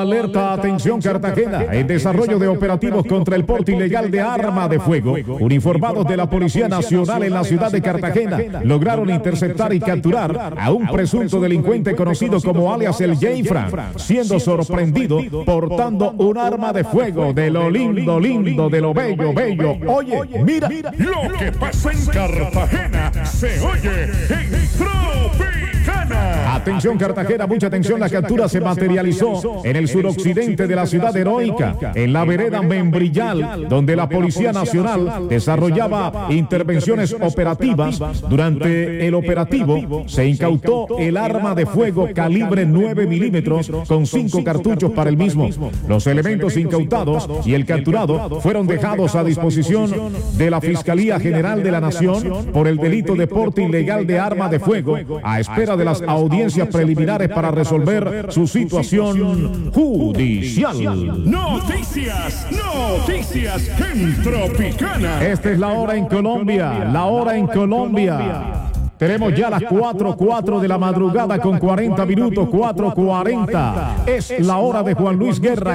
Alerta, atención Cartagena, en desarrollo de operativos contra el porte ilegal de arma de fuego. Uniformados de la Policía Nacional en la ciudad de Cartagena lograron interceptar y capturar a un presunto delincuente conocido como alias el Jeffran, siendo sorprendido portando un arma de fuego. De lo lindo, lindo, de lo bello, bello. Oye, mira, lo que pasa en Cartagena se oye en Tropicana. Atención Cartagena, mucha atención, la captura se materializó en el suroccidente de la ciudad heroica, en la vereda Membrillal, donde la Policía Nacional desarrollaba intervenciones operativas. Durante el operativo se incautó el arma de fuego calibre 9 milímetros con 5 cartuchos para el mismo. Los elementos incautados y el capturado fueron dejados a disposición de la Fiscalía General de la Nación por el delito de porte ilegal de arma de fuego, a espera de las audiencias preliminares para resolver su situación judicial. Noticias en Tropicana. Esta es la hora en Colombia, la hora en Colombia. Tenemos ya las 4:04 de la madrugada con 40 minutos, 4:40. Es la hora de Juan Luis Guerra,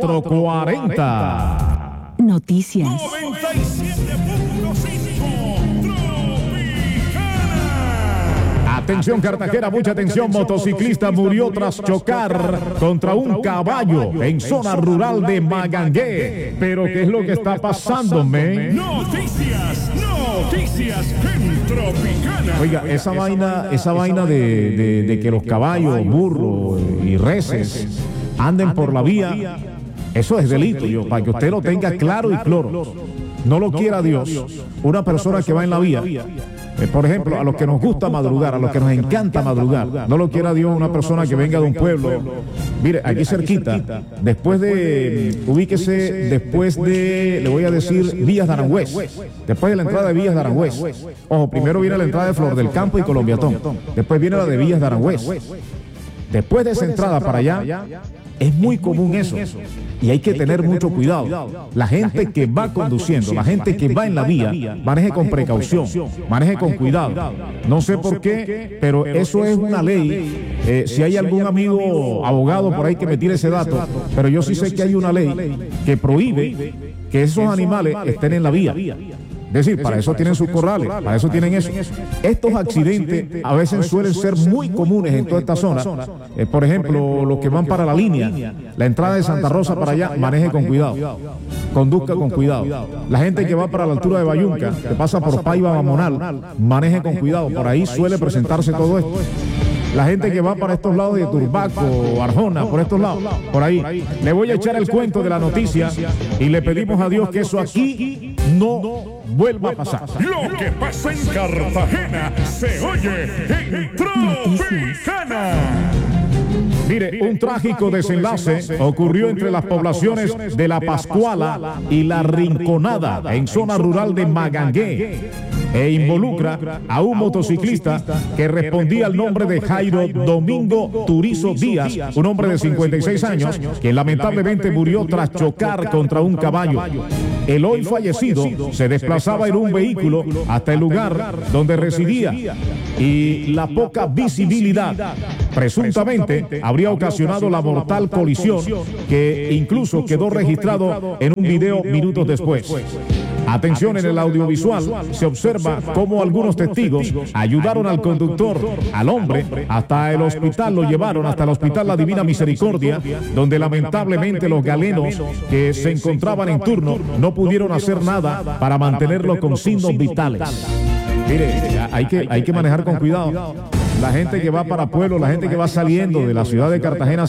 4:40. Noticias. 97.5 Atención Cartagena, mucha atención, motociclista murió tras chocar contra un caballo en zona rural de Magangué. Pero ¿qué es lo que está pasando, men? Noticias en Tropicana. Oiga, esa vaina de que los caballos, burros y reses anden por la vía, eso es delito, para que usted lo tenga claro y cloro. No lo quiera Dios, una persona que va en la vía. Por ejemplo, a los que nos gusta madrugar, a los que nos encanta madrugar, no lo quiera Dios una persona que venga de un pueblo. Mire, aquí cerquita, ubíquese después de, le voy a decir, Villas de Aranjuez. Después de la entrada de Villas de Aranjuez. Ojo, primero viene la entrada de Flor del Campo y Colombiatón. Después viene la de Villas de Aranjuez. Después de esa entrada para allá, es muy común eso. Y hay que tener mucho cuidado. La gente que va conduciendo, la gente que va en la vía, maneje con precaución, maneje con cuidado. No sé por qué, pero eso es una ley. Si hay algún amigo abogado por ahí que me tire ese dato, pero yo sí sé que hay una ley que prohíbe que esos animales estén en la vía. Es decir, para eso tienen sus corrales, para eso tienen eso. Estos accidentes a veces suelen ser muy comunes en toda esta zona. Por ejemplo, los que van para la línea, la entrada de Santa Rosa para allá, maneje con cuidado. Conduzca con cuidado. La gente que va para la altura de Bayunca, que pasa por Paiva Mamonal, maneje con cuidado. Por ahí suele presentarse todo esto. La gente que va para estos lados de Turbaco, Arjona, por estos lados, por ahí. Le voy a echar el cuento de la noticia y le pedimos a Dios que eso aquí no vuelva a pasar. Lo que pasa en Cartagena se oye en Tropicana. Mire, un trágico desenlace ocurrió entre las poblaciones de La Pascuala y La Rinconada, en zona rural de Magangué, e involucra a un motociclista que respondía al nombre de Jairo Domingo Turizo Díaz, un hombre de 56 años, quien lamentablemente murió tras chocar contra un caballo. El hoy fallecido se desplazaba en un vehículo hasta el lugar donde residía y la poca visibilidad presuntamente habría ocasionado la mortal colisión que incluso quedó registrado en un video minutos después. Atención, en el audiovisual se observa cómo algunos testigos ayudaron al conductor, al hombre, hasta el hospital, lo llevaron hasta el hospital La Divina Misericordia, donde lamentablemente los galenos que se encontraban en turno no pudieron hacer nada para mantenerlo con signos vitales. Mire, hay que manejar con cuidado. La gente que va para pueblos, la gente que va saliendo de la ciudad de Cartagena